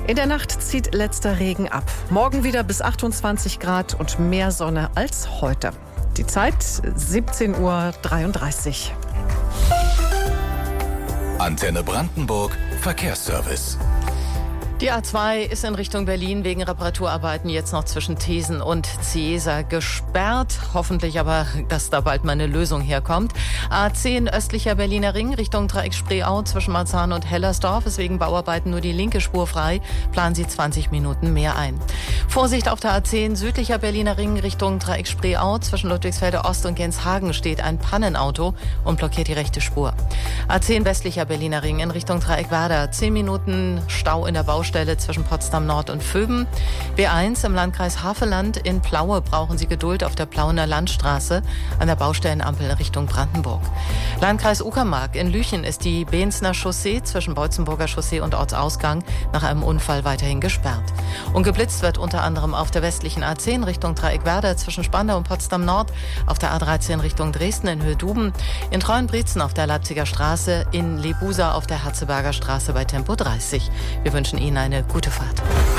In der Nacht zieht letzter Regen ab. Morgen wieder bis 28 Grad und mehr Sonne als heute. Die Zeit 17:33 Uhr. Antenne Brandenburg Verkehrsservice. Die A2 ist in Richtung Berlin wegen Reparaturarbeiten jetzt noch zwischen Thesen und Ciesa gesperrt. Hoffentlich aber, dass da bald mal eine Lösung herkommt. A10 östlicher Berliner Ring Richtung Dreieck Spreeau zwischen Marzahn und Hellersdorf ist wegen Bauarbeiten nur die linke Spur frei. Planen Sie 20 Minuten mehr ein. Vorsicht auf der A10 südlicher Berliner Ring Richtung Dreieck Spreeau zwischen Ludwigsfelde Ost und Genshagen steht ein Pannenauto und blockiert die rechte Spur. A10 westlicher Berliner Ring in Richtung Dreieck Werder 10 Minuten Stau in der Baustelle zwischen Potsdam Nord und Vöben. B1 im Landkreis Havelland in Plaue brauchen Sie Geduld auf der Plauener Landstraße an der Baustellenampel Richtung Brandenburg. Landkreis Uckermark in Lüchen ist die Beenzner Chaussee zwischen Beutzenburger Chaussee und Ortsausgang nach einem Unfall weiterhin gesperrt. Und geblitzt wird unter anderem auf der westlichen A10 Richtung Dreieck Werder zwischen Spandau und Potsdam Nord, auf der A13 Richtung Dresden in Höhe Duben, in Treuenbrietzen auf der Leipziger Straße, in Lebusa auf der Herzeberger Straße bei Tempo 30. Wir wünschen Ihnen eine gute Fahrt.